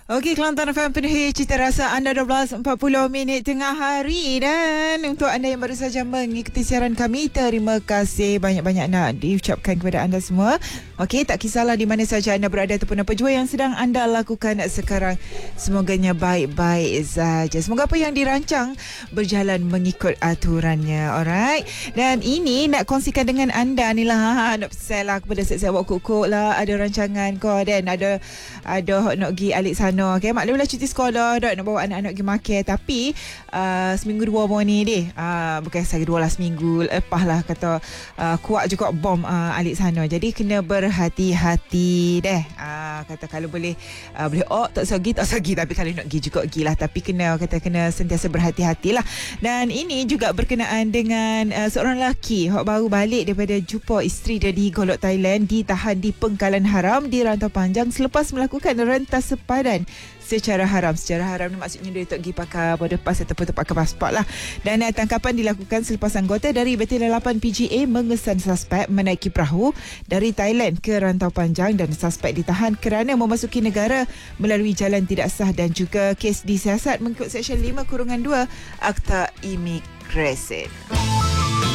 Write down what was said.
Okey, Kelantan FM penuh cita rasa anda 12.40 minit tengah hari. Dan untuk anda yang baru saja mengikuti siaran kami, terima kasih banyak-banyak nak diucapkan kepada anda semua. Okey, tak kisahlah di mana saja anda berada ataupun apa jua yang sedang anda lakukan sekarang, semoganya baik-baik saja. Semoga apa yang dirancang berjalan mengikut aturannya. Alright. Dan ini nak kongsikan dengan anda ni lah, nak share lah kepada saya buat kok lah, ada rancangan kau dan ada nak pergi alik sana. Okay, maklumlah cuti sekolah dah nak bawa anak-anak pergi makan, tapi seminggu dua bawa ni deh, bukan saya dua lah, seminggu lepas lah kata kuat juga bom alik sana, jadi kena berhati-hati deh. Kata kalau boleh tak sagi, tapi kalau nak pergi juga pergi lah, tapi kena sentiasa berhati-hatilah. Dan ini juga berkenaan dengan seorang lelaki yang baru balik daripada jumpa isteri dia di Golok, Thailand, ditahan di Pengkalan Haram di Rantau Panjang selepas melakukan rentas sepadan secara haram. Secara haram ni maksudnya dia tak pergi pakai border pass ataupun tak pakai pasport lah. Dan tangkapan dilakukan selepas anggota dari Batalion 8 PGA mengesan suspek menaiki perahu dari Thailand ke Rantau Panjang, dan suspek ditahan kerana memasuki negara melalui jalan tidak sah dan juga kes disiasat mengikut Seksyen 5/2 Akta Imigresen.